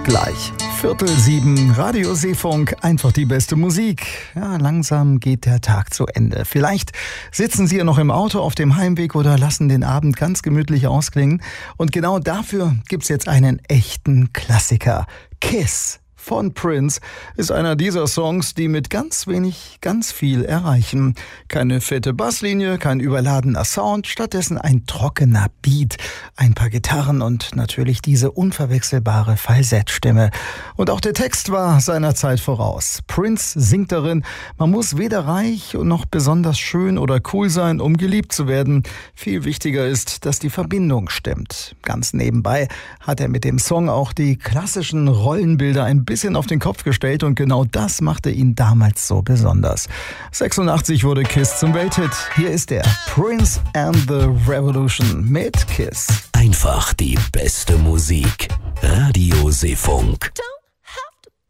Gleich 6:45, Radio Seefunk, einfach die beste Musik. Ja, langsam geht der Tag zu Ende. Vielleicht sitzen Sie ja noch im Auto auf dem Heimweg oder lassen den Abend ganz gemütlich ausklingen. Und genau dafür gibt's jetzt einen echten Klassiker. Kiss von Prince ist einer dieser Songs, die mit ganz wenig ganz viel erreichen. Keine fette Basslinie, kein überladener Sound, stattdessen ein trockener Beat, ein paar Gitarren und natürlich diese unverwechselbare Falsettstimme. Und auch der Text war seiner Zeit voraus. Prince singt darin, man muss weder reich noch besonders schön oder cool sein, um geliebt zu werden. Viel wichtiger ist, dass die Verbindung stimmt. Ganz nebenbei hat er mit dem Song auch die klassischen Rollenbilder ein bisschen auf den Kopf gestellt und genau das machte ihn damals so besonders. 86 wurde Kiss zum Welthit. Hier ist er, Prince and the Revolution mit Kiss. Einfach die beste Musik. Radio Seefunk.